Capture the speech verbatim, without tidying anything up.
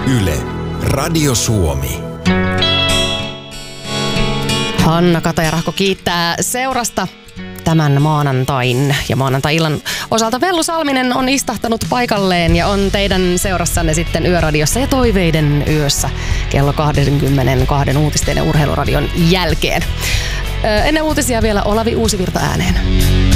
Yle, Radio Suomi. Hanna Katajarahko kiittää seurasta tämän maanantain ja maanantai-illan osalta. Vellu Salminen on istahtanut paikalleen ja on teidän seurassanne sitten Yöradiossa ja Toiveiden yössä kello kaksikymmentäkaksi uutisten ja urheiluradion jälkeen. Ennen uutisia vielä Olavi Uusivirta ääneen.